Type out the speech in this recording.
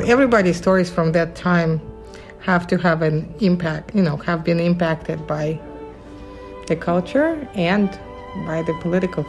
everybody's stories from that time have to have an impact, have been impacted by the culture and by the political